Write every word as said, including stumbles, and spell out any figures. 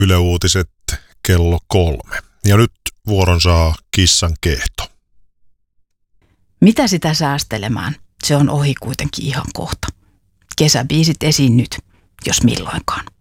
Yle Uutiset kello kolme. Ja nyt vuoron saa kissan kehto. Mitä sitä säästelemään? Se on ohi kuitenkin ihan kohta. Kesäbiisit esiin nyt, jos milloinkaan.